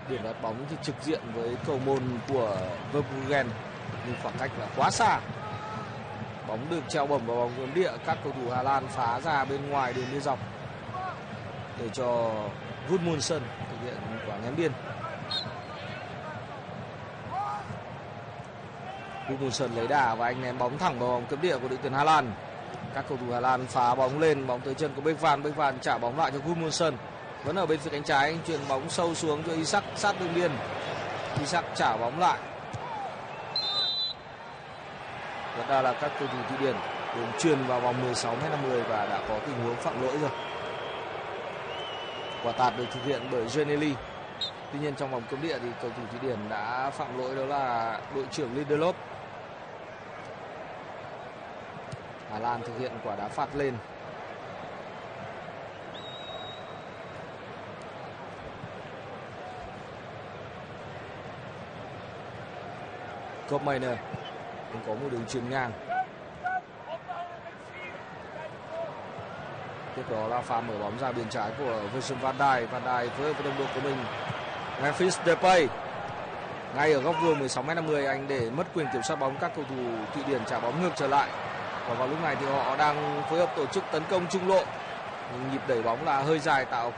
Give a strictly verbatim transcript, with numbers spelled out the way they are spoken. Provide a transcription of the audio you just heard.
Điểm đoạt bóng thì trực diện với cầu môn của Verbruggen nhưng khoảng cách là quá xa. Bóng được treo bổng vào vòng cấm địa, các cầu thủ Hà Lan phá ra bên ngoài đường biên dọc để cho Gudmundsson thực hiện quả ném biên. Gudmundsson lấy đà và anh ném bóng thẳng vào vòng cấm địa của đội tuyển Hà Lan. Các cầu thủ Hà Lan phá bóng lên, bóng tới chân của Beckvan, Beckvan trả bóng lại cho Gudmundsson. Vẫn ở bên phía cánh trái, anh chuyền bóng sâu xuống cho Isak sát đường biên. Isak trả bóng lại. Thật ra là các cầu thủ Thụy Điển đường chuyền vào vòng mười sáu mét năm mươi và đã có tình huống phạm lỗi rồi. Quả tạt được thực hiện bởi Geneli. Tuy nhiên trong vòng cấm địa thì cầu thủ Thụy Điển đã phạm lỗi, đó là đội trưởng Lindelof. Hà Lan thực hiện quả đá phạt lên. Koopmeiners cũng có một đường chuyền ngang. Tiếp đó là pha mở bóng ra biên trái của Virgil van Dijk. Van Dijk với đồng đội của mình Memphis Depay. Ngay ở góc vuông mười sáu mét năm mươi, anh để mất quyền kiểm soát bóng, các cầu thủ Thụy Điển trả bóng ngược trở lại. Và vào lúc này thì họ đang phối hợp tổ chức tấn công trung lộ. Nhưng nhịp đẩy bóng là hơi dài, tạo